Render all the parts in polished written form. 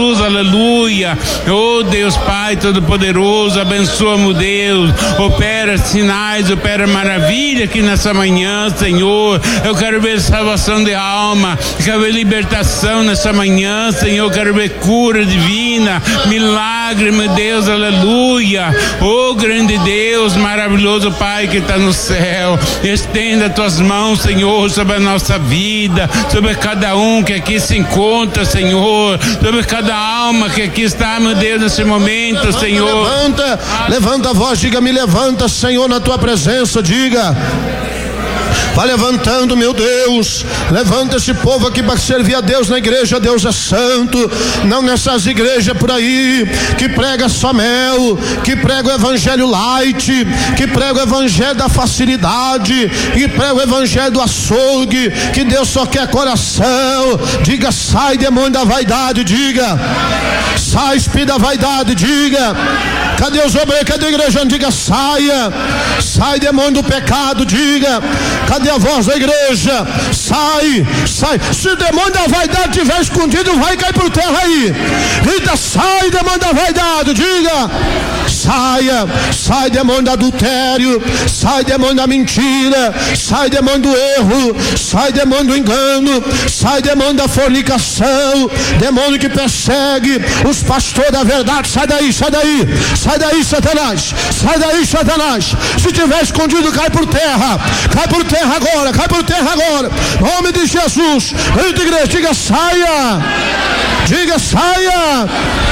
Aleluia. Oh Deus Pai Todo-Poderoso, abençoa-me, Deus. Opera sinais, opera maravilha aqui nessa manhã, Senhor. Eu quero ver salvação de alma, quero ver libertação nessa manhã, Senhor. Eu quero ver cura divina, milagre, meu Deus, aleluia. Oh grande Deus, maravilhoso Pai que está no céu, estenda as tuas mãos, Senhor, sobre a nossa vida, sobre cada um que aqui se encontra, Senhor, sobre cada alma que aqui está, meu Deus, nesse momento, Senhor. Levanta a voz, diga: me levanta, Senhor, na tua presença, diga. Vai levantando, meu Deus. Levanta esse povo aqui para servir a Deus na igreja. Deus é santo. Não nessas igrejas por aí que prega só mel, que prega o evangelho light, que prega o evangelho da facilidade, que prega o evangelho do açougue, que Deus só quer coração. Diga: sai, demônio da vaidade, diga. Sai, espírito da vaidade, diga. Cadê os obreiros? Cadê a igreja? Diga: saia. Sai, demônio do pecado, diga. Cadê a voz da igreja? Sai, sai. Se o demônio da vaidade estiver escondido, vai cair por terra aí. Grita: sai, demônio da vaidade, diga. Saia, sai, demônio do adultério, sai, demônio da mentira, sai, demônio do erro, sai, demônio do engano, sai, demônio da fornicação, demônio que persegue os pastores da verdade. Sai daí, sai daí, sai daí, Satanás, sai daí, Satanás. Se tiver escondido, cai por terra agora, cai por terra agora, em nome de Jesus. Eita, igreja, diga: saia, diga: saia.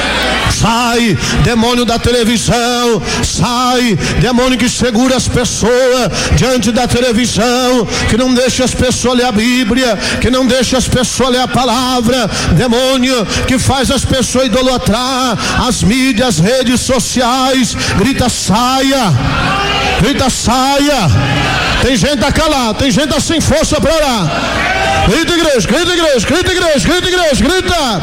Sai, demônio da televisão, sai, demônio que segura as pessoas diante da televisão, que não deixa as pessoas ler a Bíblia, que não deixa as pessoas ler a palavra, demônio que faz as pessoas idolatrar as mídias, redes sociais. Grita: saia, grita: saia. Tem gente a calar, tem gente sem força para orar. Grita, igreja, grita, igreja, grita, igreja, grita, igreja, grita.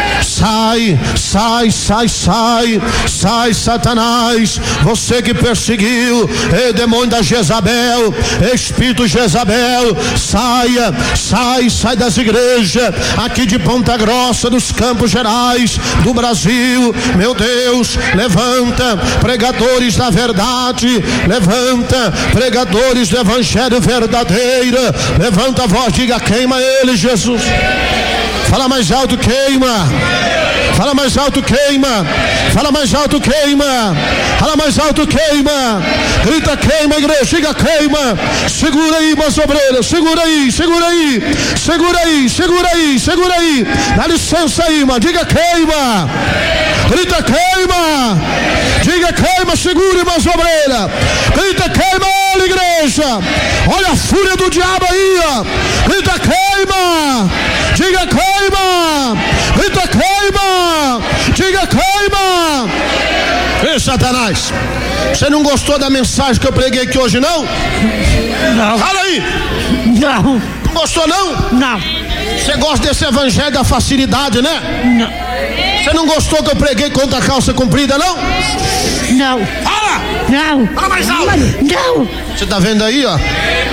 Sai, sai, sai, sai, sai, Satanás, você que perseguiu, demônio da Jezabel, espírito Jezabel, saia, sai, sai das igrejas aqui de Ponta Grossa, dos Campos Gerais, do Brasil. Meu Deus, levanta pregadores da verdade, levanta pregadores do evangelho verdadeiro. Levanta a voz, diga: queima ele, Jesus. Fala mais alto: queima. Fala mais alto: queima. Fala mais alto: queima. Fala mais alto: queima. Grita: queima, igreja, diga: queima. Segura aí, irmãs obreiras, segura aí, segura aí, segura aí, segura aí, segura aí. Dá licença aí, irmã, diga: queima. Grita: queima. Diga: queima, segura, irmãs obreiras. Grita: queima ele, igreja. Olha a fúria do diabo aí, ó. Grita: queima. Diga: queima. Grita: queima. Diga: queima. Ei, Satanás, você não gostou da mensagem que eu preguei aqui hoje, não? Não. Fala aí. Não. Não gostou, não? Não. Você gosta desse evangelho da facilidade, né? Não. Você não gostou que eu preguei contra a calça comprida, não? Não. Fala! Não. Fala mais alto! Não. Você tá vendo aí, ó?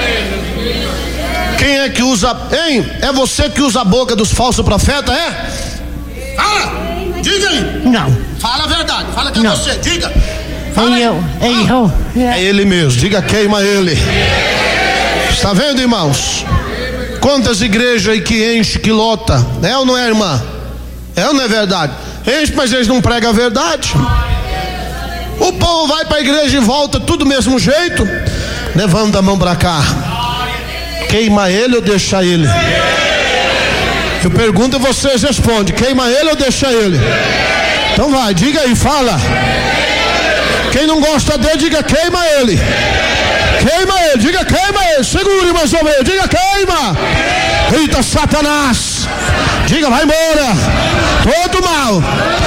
Quem é que usa, hein? É você que usa a boca dos falsos profetas, é? Fala! Diga aí! Não. Fala a verdade, fala que é Não. você, diga! Fala aí. É ele mesmo, diga: queima ele. Está vendo, irmãos? Quantas igrejas aí que enche, que lota? É ou não é, irmã? É ou não é verdade? Enche, mas eles não pregam a verdade. O povo vai para a igreja e volta tudo do mesmo jeito. Levanta a mão para cá. Queima ele ou deixa ele? Eu pergunto e vocês respondem: queima ele ou deixa ele? Então vai, diga aí, fala. Quem não gosta dele, diga: queima ele. Queima ele, diga: queima ele. Segure mais ou menos, diga: queima. Eita, Satanás, diga: vai embora, todo mal.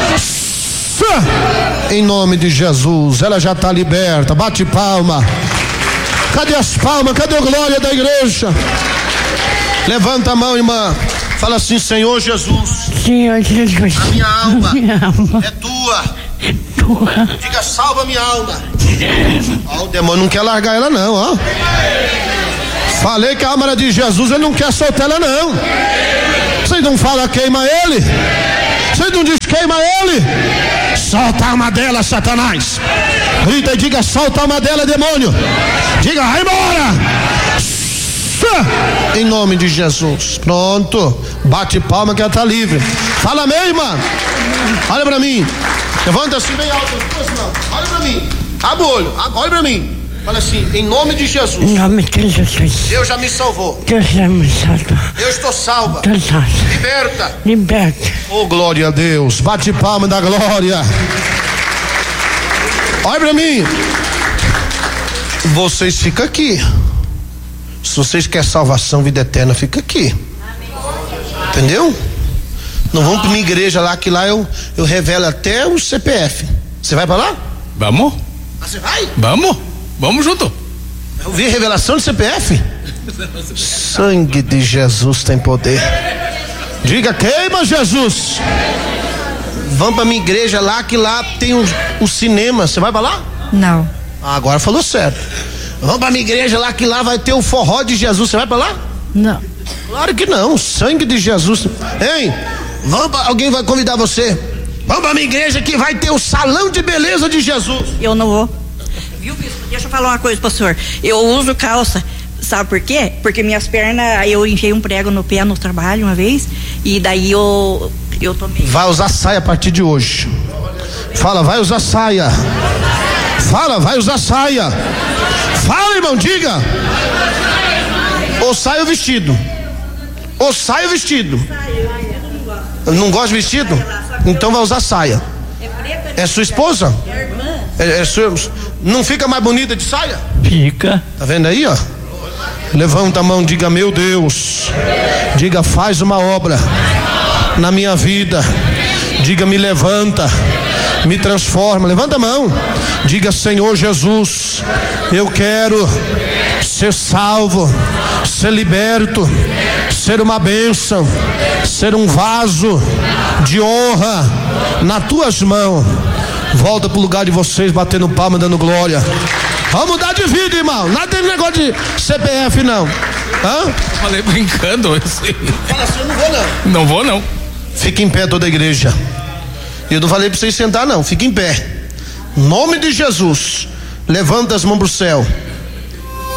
Em nome de Jesus, ela já está liberta. Bate palma. Cadê as palmas? Cadê a glória da igreja? Levanta a mão, irmã. Fala assim: Senhor Jesus, Senhor Jesus, a minha alma, é tua. Tua. Diga: salva minha alma. Ó, o demônio não quer largar ela, não, ó. Falei que a alma era de Jesus, ele não quer soltar ela, não. Vocês não falam: queima ele? Você não diz queima ele? Solta a alma dela, Satanás. Grita e diga: solta a alma dela, demônio. Diga: vai embora. Em nome de Jesus. Pronto. Bate palma que ela está livre. Fala amém, irmã. Olha para mim. Levanta assim bem alto as duas mãos. Olha para mim. Abre o olho. Olha para mim. Fala assim: em nome de Jesus. Em nome de Jesus. Deus já me salvou. Deus já me salva. Eu estou salva. Estou salva. Liberta. Liberta. Oh, glória a Deus. Bate palma da glória. Olha para mim. Vocês ficam aqui. Se vocês querem salvação, vida eterna, fica aqui. Entendeu? Não vamos para minha igreja lá, que lá eu revelo até o CPF. Você vai para lá? Vamos? Você vai? Vamos junto. Eu vi a revelação do CPF. Sangue de Jesus tem poder. Diga: queima Jesus. Vamos para minha igreja lá, que lá tem o cinema. Você vai para lá? Não. Agora falou certo. Vamos para minha igreja lá, que lá vai ter o forró de Jesus. Você vai para lá? Não. Claro que não. Sangue de Jesus. Hein? Alguém vai convidar você. Vamos para minha igreja que vai ter o salão de beleza de Jesus. Eu não vou. Viu, bispo? Deixa eu falar uma coisa pro senhor. Eu uso calça. Sabe por quê? Porque minhas pernas, eu enfiei um prego no pé no trabalho uma vez. E daí eu tomei. Vai usar saia a partir de hoje. Fala: vai usar saia. Fala: vai usar saia. Fala, irmão, diga. Ou saia ou vestido. Ou saia ou vestido. Não gosta de vestido? Então vai usar saia. É sua esposa? É sua. Não fica mais bonita de saia? Fica. Tá vendo aí, ó? Levanta a mão, diga: meu Deus. Diga: faz uma obra na minha vida. Diga: me levanta, me transforma. Levanta a mão. Diga: Senhor Jesus, eu quero ser salvo, ser liberto, ser uma bênção, ser um vaso de honra nas tuas mãos. Volta pro lugar de vocês, batendo palma, dando glória. Vamos mudar de vida, irmão. Nada de negócio de CPF, não. Hã? Eu falei brincando. Fala assim: eu não vou não. Não vou não. Fica em pé toda a igreja. Eu não falei para vocês sentar não. Fica em pé. Em nome de Jesus. Levanta as mãos pro céu.